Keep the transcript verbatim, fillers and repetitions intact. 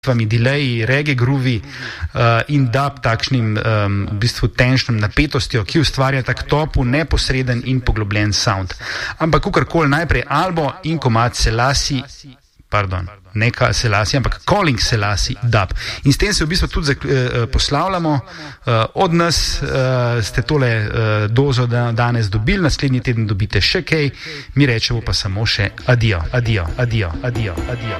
delayi, reggae groovi uh, in dub takšnim um, v bistvu tenšnim napetostjo, ki ustvarja tak topu, neposreden in poglobljen sound. Ampak kakorkoli, najprej Albo in komad Selassie, pardon, ne Selassie, ampak Calling Selassie dub. In s tem se v bistvu tudi uh, poslavljamo. Uh, od nas uh, ste tole uh, dozo da, danes dobili, naslednji teden dobite še kaj, mi rečemo pa samo še adijo, adijo, adijo, adijo, adijo.